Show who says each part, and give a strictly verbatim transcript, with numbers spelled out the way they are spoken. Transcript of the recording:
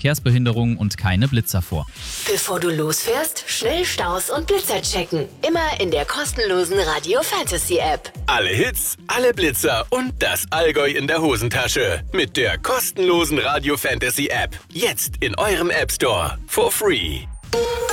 Speaker 1: Verkehrsbehinderungen und keine Blitzer vor.
Speaker 2: Bevor du losfährst, schnell Staus und Blitzer checken. Immer in der kostenlosen Radio Fantasy App.
Speaker 3: Alle Hits, alle Blitzer und das Allgäu in der Hosentasche. Mit der kostenlosen Radio Fantasy App. Jetzt in eurem App Store. For free.